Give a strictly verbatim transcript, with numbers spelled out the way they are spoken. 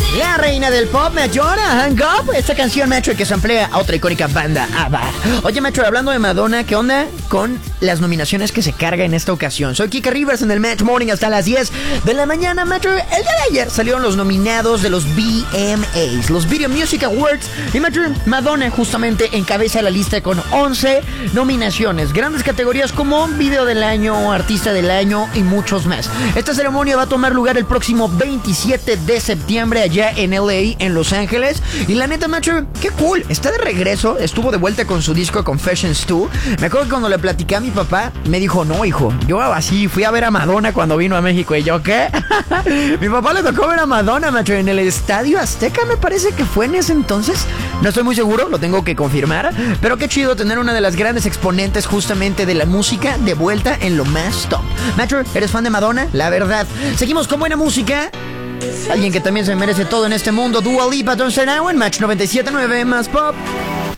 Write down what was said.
La reina del pop, Madonna, Hang Up. Esta canción, Metro, que se emplea a otra icónica banda, ABBA. Oye, Metro, hablando de Madonna, ¿qué onda con las nominaciones que se carga en esta ocasión? Soy Kika Rivers en el Match Morning hasta las diez de la mañana, Metro. El día de ayer salieron los nominados de los V M As, los Video Music Awards. Y, Metro, Madonna justamente encabeza la lista con once nominaciones. Grandes categorías como Video del Año, Artista del Año y muchos más. Esta ceremonia va a tomar lugar el próximo veintisiete de septiembre allá en L A, en Los Ángeles. Y la neta, macho, qué cool. Está de regreso. Estuvo de vuelta con su disco Confessions dos. Me acuerdo que cuando le platicé a mi papá, me dijo, no, hijo, yo así fui a ver a Madonna cuando vino a México. Y yo, ¿qué? Mi papá le tocó ver a Madonna, macho, en el Estadio Azteca, me parece que fue en ese entonces. No estoy muy seguro, lo tengo que confirmar. Pero qué chido tener una de las grandes exponentes justamente de la música de vuelta en lo más top. Macho, ¿eres fan de Madonna? La verdad. Seguimos con buena música. Alguien que también se merece todo en este mundo, Dua Lipa, Don't Say Now en Match noventa y siete punto nueve más pop.